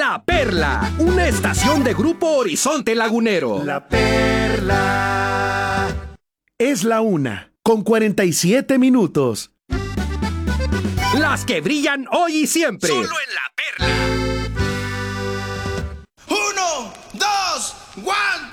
La Perla, una estación de Grupo Horizonte Lagunero. La Perla. Es la 1:47. Las que brillan hoy y siempre. Solo en La Perla. 1, 2, 1.